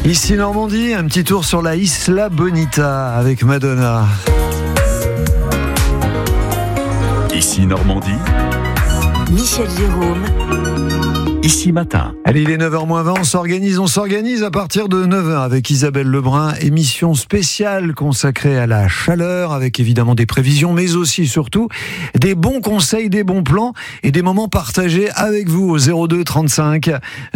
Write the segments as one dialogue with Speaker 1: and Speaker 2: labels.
Speaker 1: Ici Normandie, un petit tour sur la Isla Bonita avec Madonna.
Speaker 2: Ici Normandie,
Speaker 3: Michel Jérôme.
Speaker 2: Ici Matin.
Speaker 1: Allez, il est 9h-20, on s'organise à partir de 9h avec Isabelle Lebrun, émission spéciale consacrée à la chaleur, avec évidemment des prévisions, mais aussi, surtout, des bons conseils, des bons plans et des moments partagés avec vous au 02 35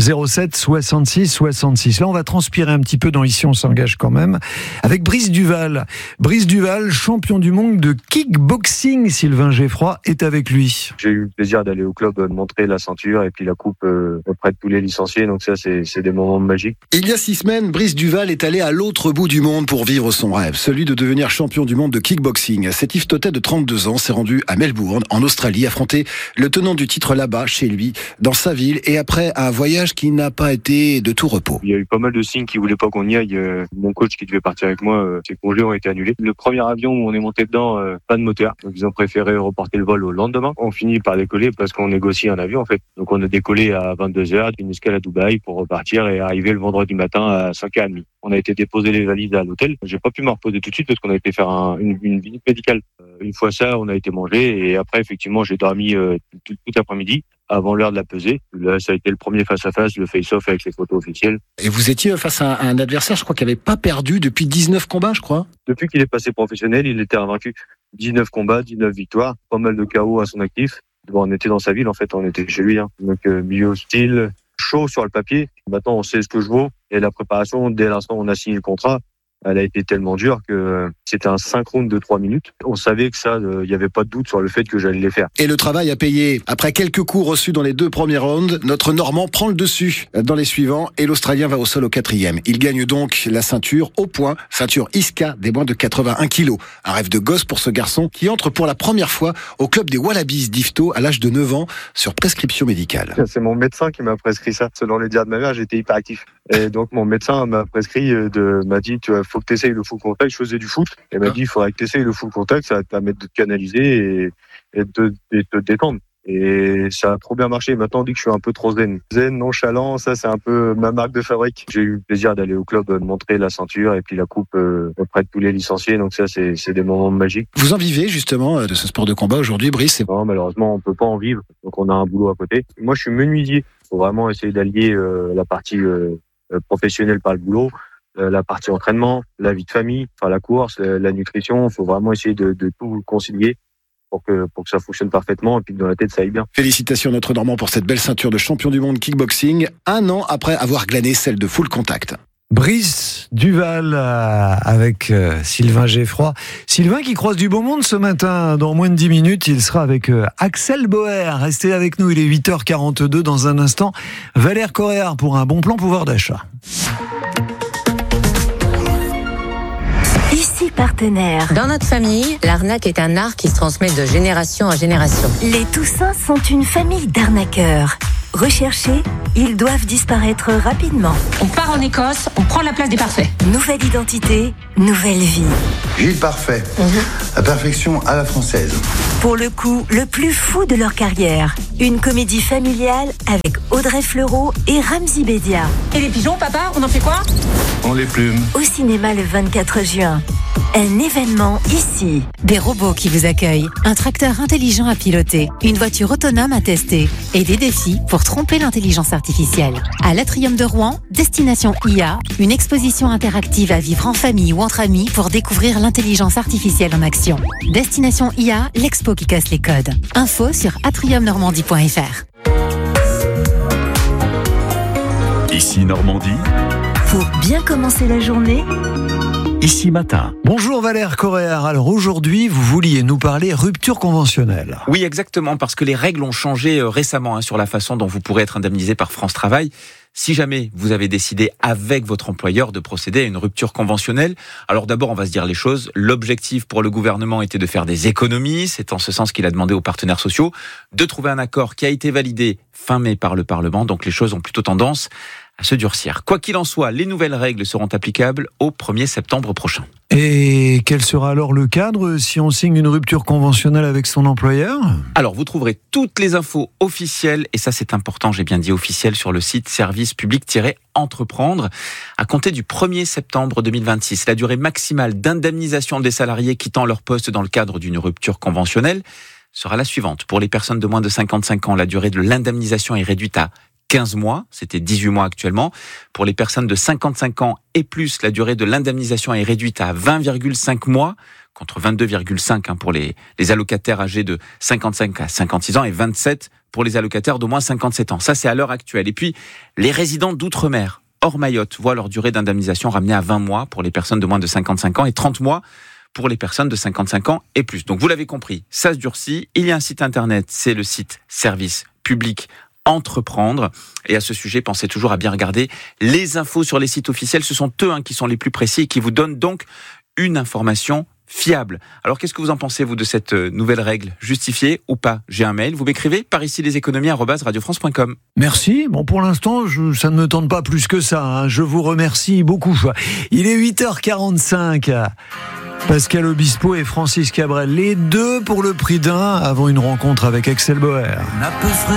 Speaker 1: 07 66 66. Là, on va transpirer un petit peu dans Ici, on s'engage quand même, avec Brice Duval. Brice Duval, champion du monde de kickboxing, Sylvain Geffroy est avec lui.
Speaker 4: J'ai eu le plaisir d'aller au club montrer la ceinture et puis la coupe auprès de tous les licenciés, donc ça c'est des moments magiques.
Speaker 5: Il y a 6 semaines, Brice Duval est allé à l'autre bout du monde pour vivre son rêve, celui de devenir champion du monde de kickboxing. Cet Yves Tautet de 32 ans s'est rendu à Melbourne, en Australie, affronter le tenant du titre là-bas, chez lui, dans sa ville, et après un voyage qui n'a pas été de tout repos.
Speaker 4: Il y a eu pas mal de signes qui voulaient pas qu'on y aille. Mon coach qui devait partir avec moi, ses congés ont été annulés. Le premier avion où on est monté dedans, pas de moteur, donc ils ont préféré reporter le vol au lendemain. On finit par décoller parce qu'on négocie un avion en fait. Donc on a décollé à 22h, une escale à Dubaï pour repartir et arriver le vendredi matin à 5h30. On a été déposer les valises à l'hôtel. J'ai pas pu me reposer tout de suite parce qu'on a été faire une visite médicale. Une fois ça, on a été manger et après effectivement j'ai dormi tout l'après-midi avant l'heure de la pesée. Là, ça a été le premier face-à-face, le face-off avec les photos officielles.
Speaker 5: Et vous étiez face à un adversaire, je crois, qui n'avait pas perdu depuis 19 combats, je crois.
Speaker 4: Depuis qu'il est passé professionnel, il était invaincu. 19 combats, 19 victoires, pas mal de KO à son actif. Bon, on était dans sa ville, en fait, on était chez lui. Donc, milieu hostile, chaud sur le papier. Maintenant, on sait ce que je vaux. Et la préparation, dès l'instant où on a signé le contrat, elle a été tellement dure que c'était un 5 rounds de 3 minutes. On savait que ça, il n'y avait pas de doute sur le fait que j'allais les faire.
Speaker 5: Et le travail a payé. Après quelques coups reçus dans les 2 premiers rounds, notre Normand prend le dessus dans les suivants et l'Australien va au sol au 4e. Il gagne donc la ceinture au point, ceinture ISCA des moins de 81 kilos. Un rêve de gosse pour ce garçon qui entre pour la première fois au club des Wallabies d'Yvetot à l'âge de 9 ans sur prescription médicale.
Speaker 4: C'est mon médecin qui m'a prescrit ça. Selon les dires de ma mère, j'étais hyperactif. Et donc mon médecin m'a prescrit, m'a dit faut que tu essayes le full contact. Je faisais du foot. Et m'a dit il faudrait que tu essayes le full contact, ça va te permettre de te canaliser et de te détendre. Et ça a trop bien marché. Maintenant on dit que je suis un peu trop zen, nonchalant, ça c'est un peu ma marque de fabrique. J'ai eu le plaisir d'aller au club montrer la ceinture et puis la coupe auprès de tous les licenciés, donc ça c'est des moments magiques.
Speaker 5: Vous en vivez justement de ce sport de combat aujourd'hui, Brice?
Speaker 4: Non, malheureusement on peut pas en vivre, donc on a un boulot à côté. Moi je suis menuisier, faut vraiment essayer d'allier la partie professionnelle par le boulot, la partie entraînement, la vie de famille, enfin la course, la nutrition. Il faut vraiment essayer de tout concilier pour que ça fonctionne parfaitement et puis que dans la tête ça aille bien.
Speaker 5: Félicitations à notre Normand pour cette belle ceinture de champion du monde kickboxing, 1 an après avoir glané celle de full contact.
Speaker 1: Brice Duval avec Sylvain Geffroy. Sylvain qui croise du beau monde ce matin. Dans moins de 10 minutes, il sera avec Axel Boer. Restez avec nous, il est 8h42 dans un instant. Valère Correa pour un bon plan pouvoir d'achat.
Speaker 3: Ici Partenaire.
Speaker 6: Dans notre famille, l'arnaque est un art qui se transmet de génération en génération.
Speaker 3: Les Toussins sont une famille d'arnaqueurs. Recherchés, ils doivent disparaître rapidement.
Speaker 7: On part en Écosse, on prend la place des parfaits.
Speaker 3: Nouvelle identité, nouvelle vie.
Speaker 8: Gilles Parfait, la perfection à la française.
Speaker 3: Pour le coup, le plus fou de leur carrière. Une comédie familiale avec Audrey Fleurot et Ramzy Bedia.
Speaker 7: Et les pigeons, papa, on en fait quoi?
Speaker 8: On les plume.
Speaker 3: Au cinéma le 24 juin. Un événement ici.
Speaker 9: Des robots qui vous accueillent, un tracteur intelligent à piloter, une voiture autonome à tester et des défis pour tromper l'intelligence artificielle. À l'Atrium de Rouen, Destination IA, une exposition interactive à vivre en famille ou entre amis pour découvrir l'intelligence artificielle en action. Destination IA, l'expo qui casse les codes. Info sur atriumnormandie.fr.
Speaker 2: Ici Normandie,
Speaker 3: Pour bien commencer la journée,
Speaker 2: Ici Matin.
Speaker 1: Bonjour Valère Correa. Alors aujourd'hui, vous vouliez nous parler rupture conventionnelle.
Speaker 10: Oui, exactement, parce que les règles ont changé récemment sur la façon dont vous pourrez être indemnisé par France Travail. Si jamais vous avez décidé avec votre employeur de procéder à une rupture conventionnelle, alors d'abord on va se dire les choses. L'objectif pour le gouvernement était de faire des économies. C'est en ce sens qu'il a demandé aux partenaires sociaux de trouver un accord qui a été validé fin mai par le Parlement. Donc les choses ont plutôt tendance à se durcir. Quoi qu'il en soit, les nouvelles règles seront applicables au 1er septembre prochain.
Speaker 1: Et quel sera alors le cadre si on signe une rupture conventionnelle avec son employeur ?
Speaker 10: Alors, vous trouverez toutes les infos officielles, et ça c'est important, j'ai bien dit officielles, sur le site service public-entreprendre. À compter du 1er septembre 2026, la durée maximale d'indemnisation des salariés quittant leur poste dans le cadre d'une rupture conventionnelle sera la suivante. Pour les personnes de moins de 55 ans, la durée de l'indemnisation est réduite à 15 mois, c'était 18 mois actuellement. Pour les personnes de 55 ans et plus, la durée de l'indemnisation est réduite à 20,5 mois, contre 22,5 pour les allocataires âgés de 55 à 56 ans et 27 pour les allocataires d'au moins 57 ans. Ça, c'est à l'heure actuelle. Et puis, les résidents d'outre-mer, hors Mayotte, voient leur durée d'indemnisation ramenée à 20 mois pour les personnes de moins de 55 ans et 30 mois pour les personnes de 55 ans et plus. Donc, vous l'avez compris, ça se durcit. Il y a un site internet, c'est le site Service Public Entreprendre. Et à ce sujet, pensez toujours à bien regarder les infos sur les sites officiels. Ce sont eux qui sont les plus précis et qui vous donnent donc une information fiable. Alors, qu'est-ce que vous en pensez, vous, de cette nouvelle règle? Justifiée ou pas? J'ai un mail, vous m'écrivez par ici leséconomies@radiofrance.com.
Speaker 1: Merci. Bon, pour l'instant, ça ne me tente pas plus que ça, hein. Je vous remercie beaucoup. Il est 8h45. Pascal Obispo et Francis Cabrel, les deux pour le prix d'un, avant une rencontre avec Axel Bauer.